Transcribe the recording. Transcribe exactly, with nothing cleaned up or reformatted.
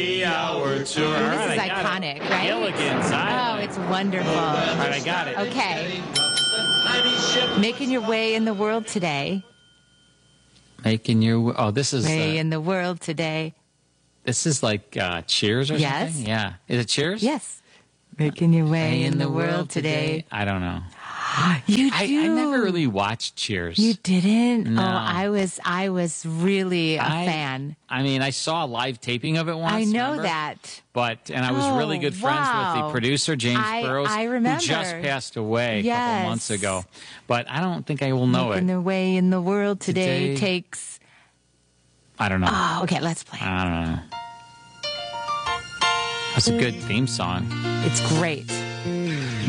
Hour tour. Ooh, All this right, is I got iconic, it. right? Gilligan's Oh, Island. it's wonderful. All right, I got it. Okay. Making your way in the world today. Making your oh, this is Way uh, in the world today. this is like uh, Cheers or Yes. something. Yeah, is it Cheers? Yes. Making your way Way in the world today. I don't know. You do. I, I never really watched Cheers. You didn't? No. Oh, I was I was really a I- fan. I mean, I saw a live taping of it once. I know remember? that. But and I was Oh, really good friends with wow. the producer James I- Burrows, I remember. who just passed away a Yes. couple months ago. But I don't think I will know Making it. the way in the world today, Today. takes. I don't know. Oh, okay, let's play. I don't know. That's a good theme song. It's great.